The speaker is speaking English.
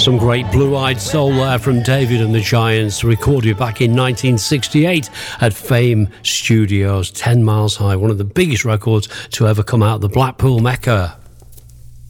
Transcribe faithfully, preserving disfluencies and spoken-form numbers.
Some great blue-eyed soul there from David and the Giants, recorded back in nineteen sixty-eight at Fame Studios. ten miles High, one of the biggest records to ever come out of the Blackpool Mecca.